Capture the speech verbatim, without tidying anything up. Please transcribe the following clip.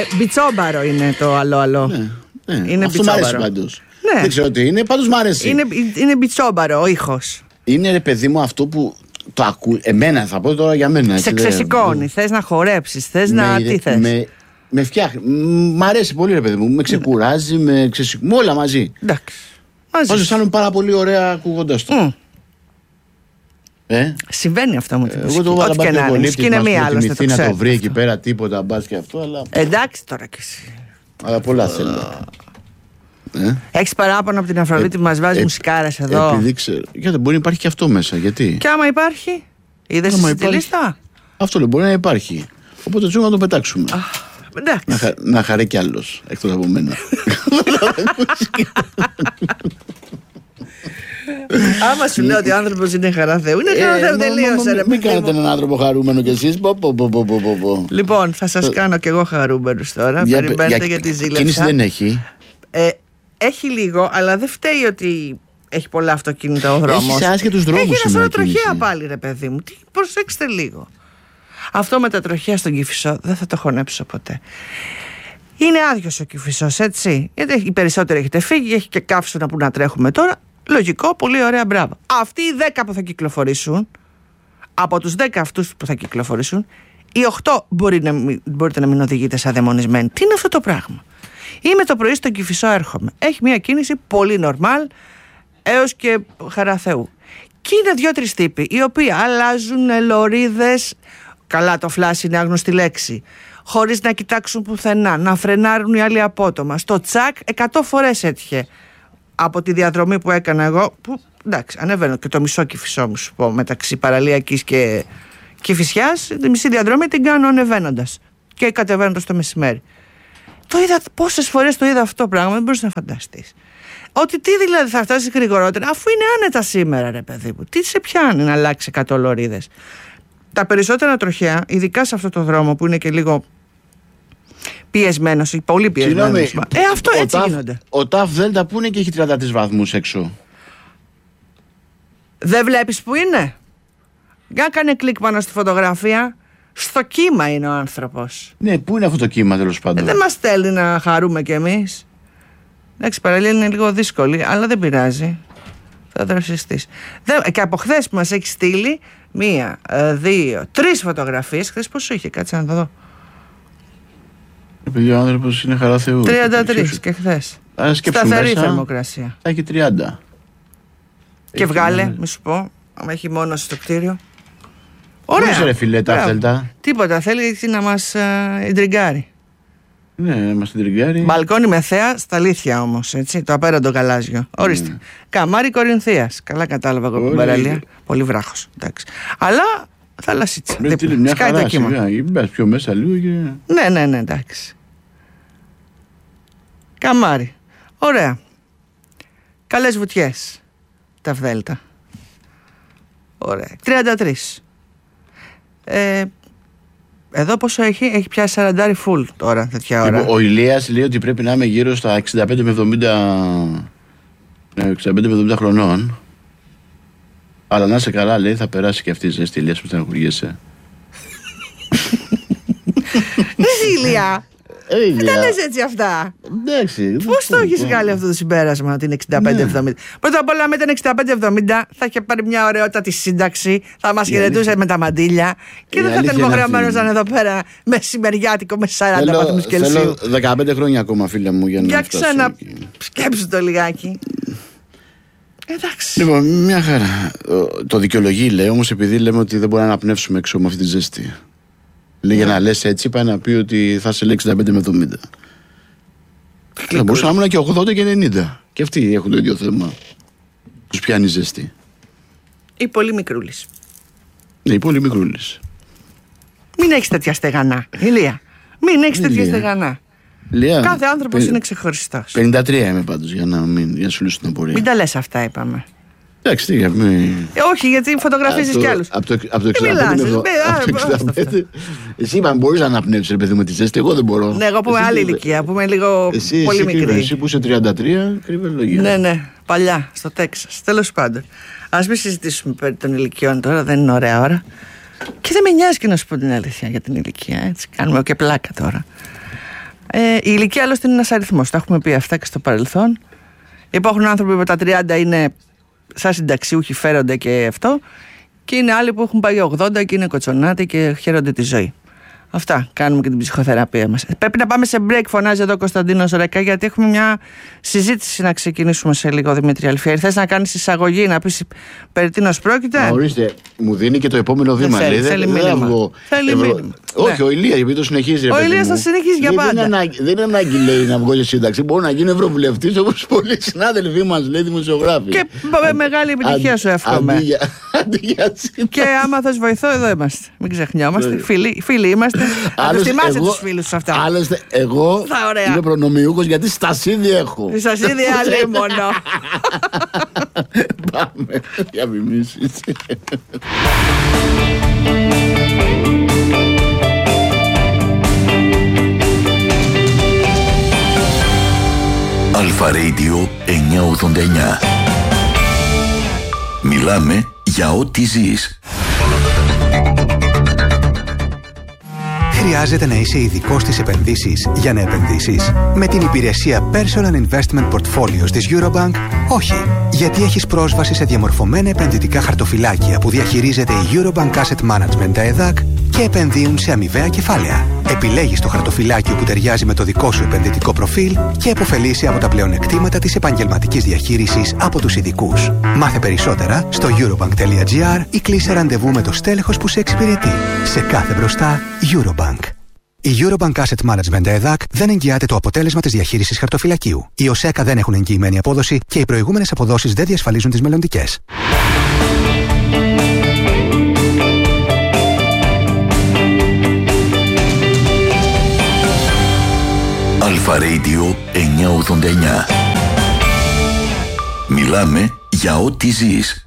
μπιτσόμπαρο είναι το άλλο άλλο. Ναι, ναι. Είναι αυτό μου αρέσει πάντως. Ναι. Δεν ξέρω τι είναι, πάντως μου αρέσει. Είναι, είναι μπιτσόμπαρο ο ήχος. Είναι ρε παιδί μου αυτό που το ακού. Εμένα θα πω τώρα για μένα. Σε ξεσηκώνει, θες να χορέψεις, θες με, να. Τι θες. Με, με φτιάχνει. Μ' αρέσει πολύ ρε παιδί μου. Με ξεκουράζει, με ξεσηκώνει. Όλα μαζί. Εντάξει. Μαζί. Όσο αισθάνομαι πάρα πολύ ωραία ακούγοντας το. Mm. Ε? Συμβαίνει αυτό με την μουσική. Εγώ το βάλα Ό,τι και να είναι. Μουσική είναι μία άλλωστε. Το να το βρει εκεί πέρα τίποτα μπας και αυτό. Αλλά... Εντάξει τώρα κι εσύ. Αλλά πολλά θέλω. Ε? Έχεις παράπονο από την Αφροδίτη που μας βάζει ε, μουσικάρες εδώ. Επειδή ξέρω. Γιατί μπορεί να υπάρχει και αυτό μέσα. Γιατί. Και άμα υπάρχει. Είδες εσύ τη λίστα. Αυτό λέει, μπορεί να υπάρχει. Οπότε τσούγα να το πετάξουμε. Εντάξει. Να, χα, να χαρεί κι άλλος εκτός από μένα. Άμα σου λέω ότι ο άνθρωπος είναι χαρά Θεού, είναι χαρά Θεού, τελείωσε. Μην κάνετε έναν άνθρωπο χαρούμενο κι εσείς. Λοιπόν, θα σας κάνω κι εγώ χαρούμενους τώρα. Περιμένετε για τη ζήλεψα. Κίνηση δεν έχει. Έχει λίγο, αλλά δεν φταίει ότι έχει πολλά αυτοκίνητα ο δρόμος. Έχει άσχετους δρόμους. Έχει ένα σωρό τροχαία πάλι, ρε παιδί μου. Τι, προσέξτε λίγο. Αυτό με τα τροχαία στον Κηφισό δεν θα το χωνέψω ποτέ. Είναι άδειος ο Κηφισός, έτσι. Γιατί οι περισσότεροι έχετε φύγει, έχει και καύσωνα που να τρέχουμε τώρα. Λογικό, πολύ ωραία, μπράβο. Αυτοί οι δέκα που θα κυκλοφορήσουν, από τους δέκα αυτούς που θα κυκλοφορήσουν, οι οκτώ μπορεί να, μπορείτε να μην οδηγείτε σαν δαιμονισμένοι. Τι είναι αυτό το πράγμα. Είμαι το πρωί στον Κηφισό, έρχομαι. Έχει μια κίνηση πολύ normal, έως και χαρά Θεού. Και είναι δύο-τρεις τύποι, οι οποίοι αλλάζουν λωρίδες. Καλά, το φλάσ είναι άγνωστη λέξη. Χωρίς να κοιτάξουν πουθενά, να φρενάρουν οι άλλοι απότομα. Στο τσακ, εκατό φορές έτυχε από τη διαδρομή που έκανα εγώ. Που εντάξει, ανέβαινω και το μισό Κηφισό μου, σου πω, μεταξύ Παραλιακής και Κηφισιάς. Τη μισή διαδρομή την κάνω ανεβαίνοντας και κατεβαίνοντας το μεσημέρι. Το είδα, πόσες φορές το είδα αυτό το πράγμα, δεν μπορείς να φανταστείς. Ότι τι δηλαδή θα φτάσει γρηγορότερα, αφού είναι άνετα σήμερα, ρε παιδί μου. Τι σε πιάνει να αλλάξει εκατό λωρίδες. Τα περισσότερα τροχαία, ειδικά σε αυτό το δρόμο που είναι και λίγο πιεσμένος ή πολύ πιεσμένος. Ε, αυτό ο έτσι ταφ, γίνονται. Ο ΤΑΦ Δέλτα που είναι και έχει τριάντα τρεις βαθμούς έξω. Δεν βλέπεις που είναι. Για κάνε κλικ πάνω στη φωτογραφία. Στο κύμα είναι ο άνθρωπος. Ναι, πού είναι αυτό το κύμα τέλος πάντων. Ε, δεν μας στέλνει να χαρούμε κι εμείς. Εντάξει, παραλία είναι λίγο δύσκολη, αλλά δεν πειράζει. Θα δροσιστείς. Και από χθες που μας έχει στείλει μία, δύο, τρεις φωτογραφίες. Χθες πόσο είχε, κάτσε να το δω. Επειδή ο άνθρωπος είναι χαρά Θεού. τριάντα τρία και χθες. Σταθερή θερμοκρασία. Θα έχει τριάντα. Και έχει βγάλε, είναι... μη σου πω, άμα έχει μόνο στο κτίριο. Ωραία. Πώς ρε φίλε τα Δέλτα. Τίποτα, θέλει να μας εντριγκάρει. Ναι, να μας εντριγκάρει. Μπαλκόνι με θέα, στα αλήθεια όμως, έτσι, το απέραντο γαλάζιο. Ορίστε. Mm. Καμάρι Κορινθίας. Καλά κατάλαβα εγώ την παραλία. Πολύ βράχος. Εντάξει. Αλλά θαλασσίτσα. Με τι μια χαρά, σιγά. Μπες πιο μέσα λίγο και... Ναι, ναι, ναι, εντάξει. Καμάρι. Ωραία. Καλές βουτιές. Τα Δέλτα. Ωραία. τριάντα τρία. Ε, εδώ πόσο έχει, έχει πιάσει σαράντα φουλ τώρα τέτοια ώρα. Ο Ηλίας λέει ότι πρέπει να είμαι γύρω στα εξήντα πέντε με εβδομήντα, εξήντα πέντε με εβδομήντα χρονών. Αλλά να είσαι καλά, λέει, θα περάσει και αυτή η ζέστη, Ηλίας, που στεναχωριέσαι. Εσύ, Ηλία. Δεν τα λες έτσι αυτά. Εντάξει. Πώς το έχεις βγάλει αυτό το συμπέρασμα ότι είναι εξήντα πέντε εβδομήντα. Πρώτα απ' όλα, με την εξήντα πέντε εβδομήντα θα είχε πάρει μια ωραιότατη σύνταξη, θα μας χαιρετούσε με τα μαντήλια και δεν θα ήταν υποχρεωμένος να είναι εδώ πέρα μεσημεριάτικο με σαράντα βαθμούς Κελσίου. Θέλω δεκαπέντε χρόνια ακόμα, φίλε μου, για να Για ξανά σκέψου το λιγάκι. Εντάξει. Λοιπόν, μια χαρά. Το δικαιολογεί, λέει, όμως επειδή λέμε ότι δεν μπορούμε να αναπνεύσουμε έξω με αυτή τη ζέστη. Λέει, για να λες έτσι, πάει να πει ότι θα σε λέει εξήντα πέντε με εβδομήντα. Θα μπορούσα να ήμουν και ογδόντα και ενενήντα. Και αυτοί έχουν το ίδιο θέμα. Τους πιάνει ζέστη. Ή πολύ μικρούλης. Ναι, ή πολύ μικρούλης. Μην έχεις τέτοια στεγανά, Ηλία. Μην έχεις τέτοια στεγανά. Λία, κάθε άνθρωπος παι... είναι ξεχωριστός. πενήντα τρία είμαι πάντως, για να, μην... για να σου λύσω την απορία. Μην τα λες αυτά, είπαμε. Εντάξει, τι, μη... ε, όχι, γιατί φωτογραφίζεις κι άλλους. Από το, από το εξήντα πέντε. Εσύ είπαμε, μπορείς να αναπνεύσεις, ρε παιδί με τη ζέστη. Εγώ δεν μπορώ. Ναι, εγώ που είμαι άλλη ηλικία, που είμαι λίγο εσύ, πολύ εσύ, μικρή. Κρύβε, εσύ που είσαι τριάντα τρία, κρύβε λογία. Ναι, ναι, παλιά, στο Τέξας. Τέλος πάντων. Ας μην συζητήσουμε περί των ηλικιών τώρα, δεν είναι ωραία ώρα. Και δεν με νοιάζει και να σου πω την αλήθεια για την ηλικία. Έτσι, κάνουμε και πλάκα τώρα. Ε, η ηλικία άλλωστε είναι ένας αριθμός. Τα έχουμε πει αυτά και στο παρελθόν. Υπάρχουν άνθρωποι που με τα τριάντα είναι σαν συνταξιούχοι, φέρονται και αυτό. Και είναι άλλοι που έχουν πάει ογδόντα και είναι κοτσονάτοι και χαίρονται τη ζωή. Αυτά κάνουμε και την ψυχοθεραπεία μας. Πρέπει να πάμε σε break, φωνάζει εδώ ο Κωνσταντίνος Ρέκα, γιατί έχουμε μια συζήτηση να ξεκινήσουμε σε λίγο, Δημήτρη Αλφιέρη. Θες να κάνεις εισαγωγή, να πεις περί τίνος πρόκειται? Μα ορίστε, μου δίνει και το επόμενο βήμα. Θέλει, λέει, θέλει δεν μήνυμα. βγω. Θέλει Ευρω... μήνυμα. Όχι, Ναι. ο Ηλίας, επειδή το συνεχίζει. Ο Ηλίας θα συνεχίζει για πάντα. Δεν είναι, ανάγκη, δεν είναι ανάγκη, λέει, να βγω για σύνταξη. Μπορώ να γίνω ευρωβουλευτής όπως πολλοί συνάδελφοί μας, λέει, δημοσιογράφοι. Και με μεγάλη επιτυχία σου εύχομαι. Αντί για, αντί για και άμα θες βοηθώ, εδώ είμαστε. Μην ξεχνιόμαστε. Φίλοι, φίλοι είμαστε. Θα τους θυμάσαι τους φίλους σου αυτά. Άλλωστε, εγώ είμαι προνομιούχος γιατί στασίδι έχω. Στασίδι άλλη μόνο. Πάμε για μιμήσεις. Αλφα Radio εννιακόσια ογδόντα εννιά. Μιλάμε για ό,τι ζεις. Χρειάζεται να είσαι ειδικός στις επενδύσεις για να επενδύσεις? Με την υπηρεσία Personal Investment Portfolios της Eurobank, όχι. Γιατί έχεις πρόσβαση σε διαμορφωμένα επενδυτικά χαρτοφυλάκια που διαχειρίζεται η Eurobank Asset Management, τα ΕΔΑΚ, και επενδύουν σε αμοιβαία κεφάλαια. Επιλέγεις το χαρτοφυλάκιο που ταιριάζει με το δικό σου επενδυτικό προφίλ και επωφελείσαι από τα πλεονεκτήματα της επαγγελματικής διαχείρισης από τους ειδικούς. Μάθε περισσότερα στο eurobank.gr ή κλείσε ραντεβού με το στέλεχος που σε εξυπηρετεί. Σε κάθε μπροστά, Eurobank. Η Eurobank Asset Management ΕΔΑΚ δεν εγγυάται το αποτέλεσμα της διαχείρισης χαρτοφυλακίου. Οι ΟΣΕΚΑ δεν έχουν εγγυημένη απόδοση και οι προηγούμενες αποδόσεις δεν διασφαλίζουν τις μελλοντικές. Αλφα Radio εννιακόσια ογδόντα εννιά. Μιλάμε για ό,τι ζεις.